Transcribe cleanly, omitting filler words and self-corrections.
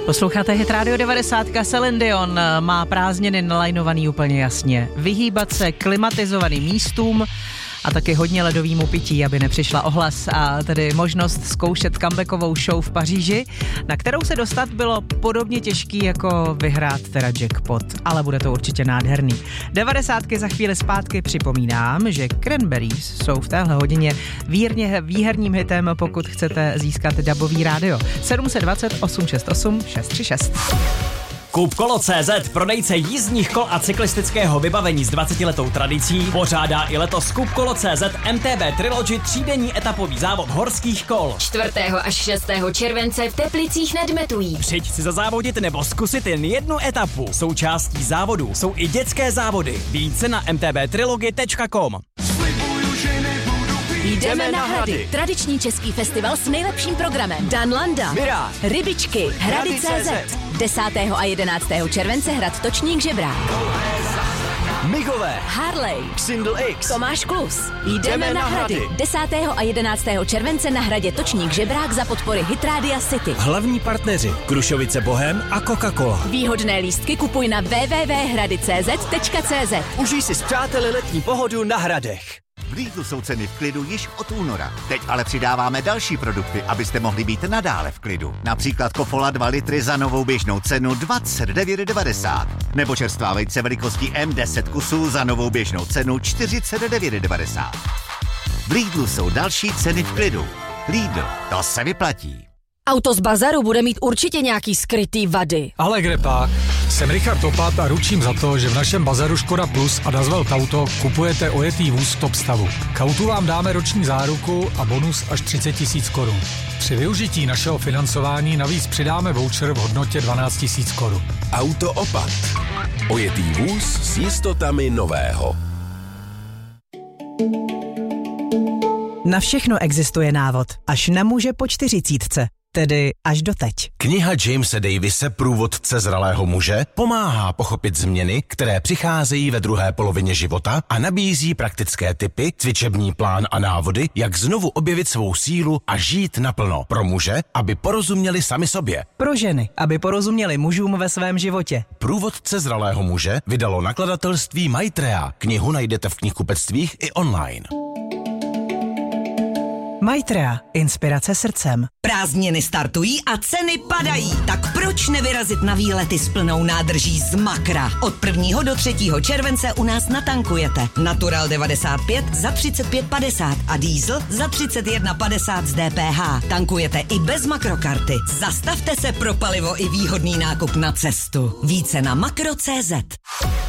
Posloucháte Hit Radio 90, Celine Dion má prázdniny nalajnovaný úplně jasně. Vyhýbat se klimatizovaným místům a taky hodně ledovýmu pití, aby nepřišla ohlas a tedy možnost zkoušet comebackovou show v Paříži, na kterou se dostat bylo podobně těžký jako vyhrát teda jackpot, ale bude to určitě nádherný. 90 za chvíli zpátky připomínám, že Cranberries jsou v téhle hodině výherním hitem, pokud chcete získat dabový rádio. 720 868 636. Kupkolo.cz, prodejce jízdních kol a cyklistického vybavení s 20letou tradicí, pořádá i letos Kupkolo.cz MTB Trilogy třídenní etapový závod horských kol. 4. až 6. července v Teplicích nad Metují. Přijď si zazávodit nebo zkusit jen jednu etapu. Součástí závodu jsou i dětské závody. Více na mtbtrilogy.com. Jdeme na Hrady. Tradiční český festival s nejlepším programem. Dan Landa, Mirá, Rybičky, Hrady.cz. 10. a 11. července Hrad Točník Žebrák. Migové, Harley, Xindl X, Tomáš Klus. Jdeme na Hrady. 10. a 11. července na Hradě Točník Žebrák za podpory Hit Rádia City. Hlavní partneři Krušovice Bohem a Coca-Cola. Výhodné lístky kupuj na www.hrady.cz. Užij si s přáteli letní pohodu na Hradech. V Lidlu jsou ceny v klidu již od února. Teď ale přidáváme další produkty, abyste mohli být nadále v klidu. Například Kofola 2 litry za novou běžnou cenu 29,90. Nebo čerstvá vejce velikostí M 10 kusů za novou běžnou cenu 49,90. V Lidlu jsou další ceny v klidu. Lidl, to se vyplatí. Auto z bazaru bude mít určitě nějaký skrytý vady. Ale kde pak? Jsem Richard Opat a ručím za to, že v našem bazaru Škoda Plus a Dazvel Auto kupujete ojetý vůz v top stavu. K autu vám dáme roční záruku a bonus až 30 000 korun. Při využití našeho financování navíc přidáme voucher v hodnotě 12 000 korun. Auto Opat. Ojetý vůz s jistotami nového. Na všechno existuje návod, až na muže po 40, tedy až doteď. Kniha Jamese Davise Průvodce zralého muže pomáhá pochopit změny, které přicházejí ve druhé polovině života a nabízí praktické tipy, cvičební plán a návody, jak znovu objevit svou sílu a žít naplno. Pro muže, aby porozuměli sami sobě. Pro ženy, aby porozuměli mužům ve svém životě. Průvodce zralého muže vydalo nakladatelství Maitreya. Knihu najdete v knihkupectvích i online. Maitreya, inspirace srdcem. Prázdniny startují a ceny padají. Tak proč nevyrazit na výlety s plnou nádrží z Makra? Od 1. do 3. července u nás natankujete. Natural 95 za 35,50 a diesel za 31,50 z DPH. Tankujete i bez makrokarty. Zastavte se pro palivo i výhodný nákup na cestu. Více na makro.cz.